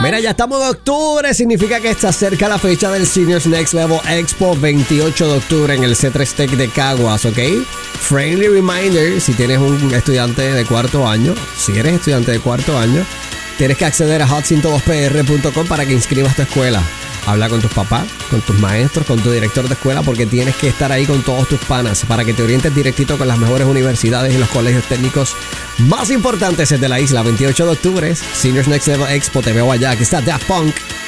Mira, ya estamos en octubre, significa que está cerca la fecha del Seniors Next Level Expo, 28 de octubre en el C3 Tech de Caguas, ¿ok? Friendly reminder, si tienes un estudiante de cuarto año, si eres estudiante de cuarto año, tienes que acceder a hot102pr.com para que inscribas tu escuela. Habla con tus papás, con tus maestros, con tu director de escuela, porque tienes que estar ahí con todos tus panas para que te orientes directito con las mejores universidades y los colegios técnicos más importantes de la isla. 28 de octubre, Seniors Next Level Expo, te veo allá. Aquí está Daft Punk.